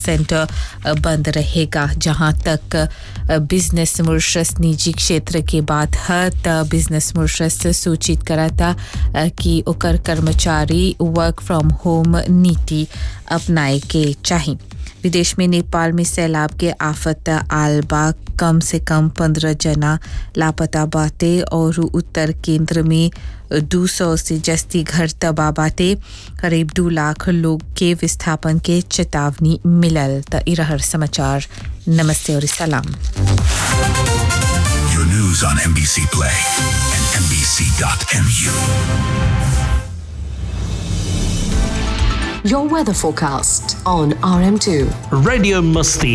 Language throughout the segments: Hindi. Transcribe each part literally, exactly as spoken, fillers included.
सेंटर बंद रहेगा। जहां तक बिजनेस मॉरिशस निजी क्षेत्र के बात है त बिजनेस मॉरिशस सूचित कराता कि ओकर कर्मचारी वर्क फ्रॉम होम नीति अपनाए के चाहिए। विदेश में नेपाल में सैलाब के आफत आलबा कम से कम पंद्रह जना लापता बाटे और उत्तर केंद्र में दो सौ से जस्ती घर तबाह बाटे। करीब दो लाख लोग के विस्थापन के चेतावनी मिलल। त इरहर समाचार। नमस्ते और सलाम। Your news on M B C Play and M B C dot M U. Your weather forecast on R M two. Radio Musti.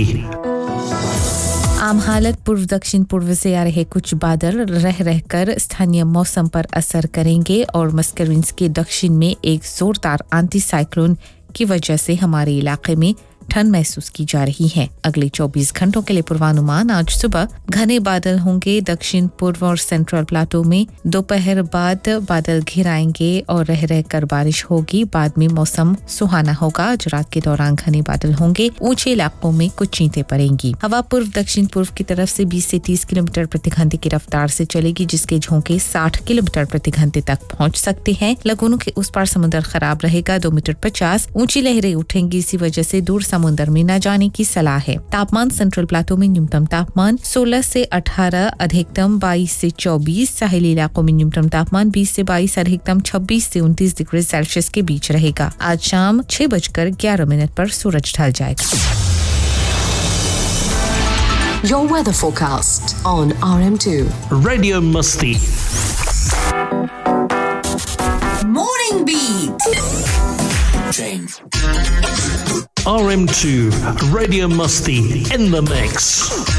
आम हालत पूर्व दक्षिण पूर्व से आ रहे कुछ बादल रह रहकर स्थानीय मौसम पर असर करेंगे और मस्करिन्स के दक्षिण में एक जोरदार एंटी साइक्लोन की वजह से हमारे इलाके में ठंड महसूस की जा रही है। अगले चौबीस घंटों के लिए पूर्वानुमान। आज सुबह घने बादल होंगे दक्षिण पूर्व और सेंट्रल प्लाटो में। दोपहर बाद बादल घिराएंगे और रह रहकर बारिश होगी। बाद में मौसम सुहाना होगा। आज रात के दौरान घने बादल होंगे। ऊंचे इलाकों में कुछ चींटे पड़ेंगी। हवा पूर्व दक्षिण पूर्व की तरफ से बीस से तीस किलोमीटर प्रति घंटे की रफ्तार से चलेगी, जिसके झोंके साठ किलोमीटर प्रति घंटे तक पहुंच सकते हैं। लगोनों के उस पार समुद्र खराब रहेगा। दो मीटर पचास ऊंची लहरें उठेंगी। इसी वजह से दूर समुद्र में न जाने की सलाह है। तापमान सेंट्रल प्लाटो में न्यूनतम तापमान सोलह से अठारह, अधिकतम बाईस से चौबीस। साहिली इलाकों में न्यूनतम तापमान बीस से बाईस, अधिकतम छब्बीस से उनतीस डिग्री सेल्सियस के बीच रहेगा। आज शाम छह बजकर ग्यारह मिनट पर सूरज ढल जाएगा। Your weather forecast on R M two. Radio Musti. Morning Beat. Change. R M two. Radio Musti in the mix.